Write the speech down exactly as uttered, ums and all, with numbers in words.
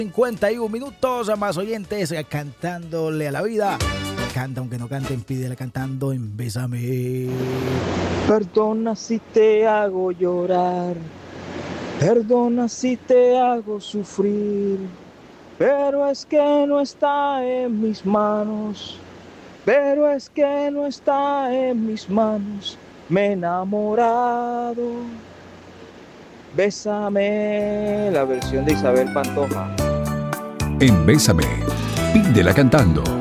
cincuenta y un minutos a más oyentes cantándole a la vida. Canta aunque no canten, pídele cantando en Bésame. Perdona si te hago llorar, perdona si te hago sufrir, pero es que no está en mis manos, pero es que no está en mis manos. Me he enamorado. Bésame, la versión de Isabel Pantoja. En Bésame, pídela cantando.